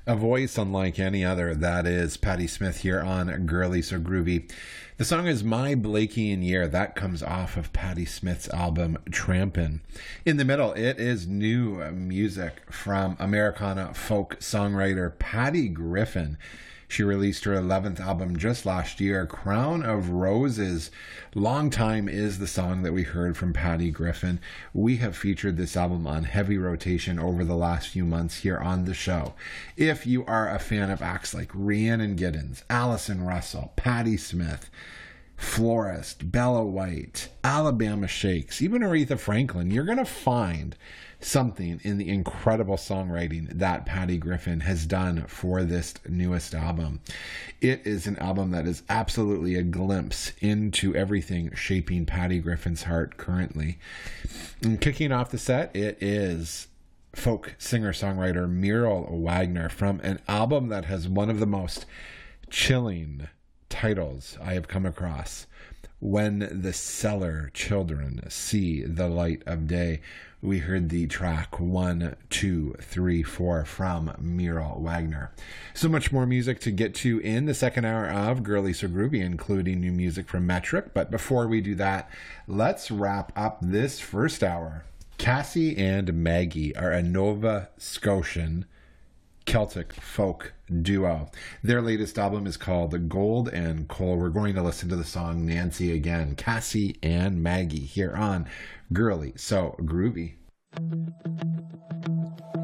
A voice unlike any other. That is Patti Smith here on Girly So Groovy. The song is My Blakean Year. That comes off of Patti Smith's album Trampin'. In the middle, it is new music from Americana folk songwriter Patty Griffin. She released her 11th album just last year, Crown of Roses. Long Time is the song that we heard from Patty Griffin. We have featured this album on heavy rotation over the last few months here on the show. If you are a fan of acts like Rhiannon Giddens, Allison Russell, Patti Smith, Florist, Bella White, Alabama Shakes, even Aretha Franklin, you're going to find something in the incredible songwriting that Patty Griffin has done for this newest album. It is an album that is absolutely a glimpse into everything shaping Patty Griffin's heart currently. And kicking off the set, it is folk singer-songwriter Muriel Wagner from an album that has one of the most chilling titles I have come across. When the Cellar Children See the Light of Day. We heard the track 1, 2, 3, 4 from Muriel Wagner. So much more music to get to in the second hour of Girly So Groovy, including new music from Metric. But before we do that, let's wrap up this first hour. Cassie and Maggie are a Nova Scotian Celtic folk duo. Their latest album is called Gold and Coal. We're going to listen to the song Nancy again. Cassie and Maggie here on Girly So Groovy.